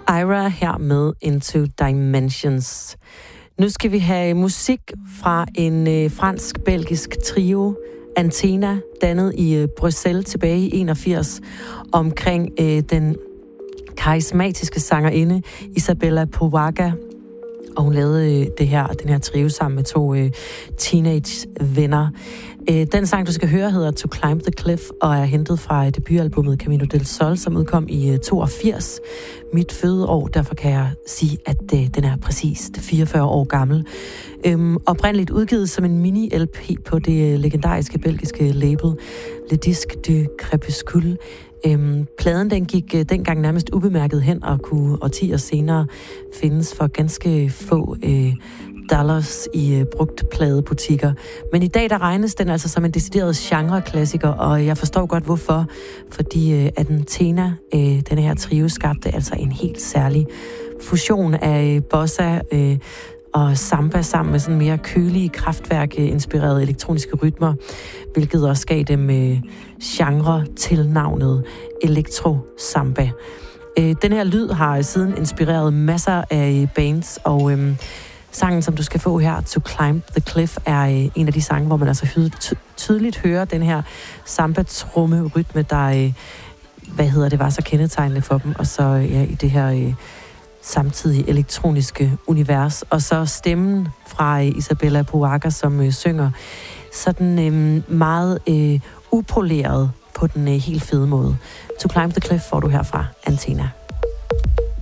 Ira her med Into Dimensions. Nu skal vi have musik fra en fransk-belgisk trio, Antenna, dannet i Bruxelles tilbage i 81, omkring den karismatiske sangerinde Isabella Powaga. Og hun lavede den her trio sammen med 2 teenage-venner. Den sang, du skal høre, hedder To Climb the Cliff, og er hentet fra debutalbummet Camino del Sol, som udkom i 82. Mit fødeår, derfor kan jeg sige, at den er præcist 44 år gammel. Oprindeligt udgivet som en mini-LP på det legendariske belgiske label Le Disque du Crépuscule. Pladen den gik dengang nærmest ubemærket hen og kunne årtier senere findes for ganske få dollars i brugtpladebutikker. Men i dag der regnes den altså som en decideret genreklassiker, og jeg forstår godt hvorfor. Fordi Antenna, denne her trio, skabte altså en helt særlig fusion af bossa og samba sammen med sådan mere kølige, kraftværk-inspirerede elektroniske rytmer, hvilket også gav dem genre tilnavnet elektro-samba. Den her lyd har siden inspireret masser af bands, og sangen, som du skal få her, To Climb the Cliff, er en af de sange, hvor man altså tydeligt hører den her samba-tromme-rytme, der var så kendetegnende for dem, og så i det her samtidig elektroniske univers. Og så stemmen fra Isabella Powaga, som synger sådan meget upoleret på den helt fede måde. To Climb the Cliff får du her fra Antenna.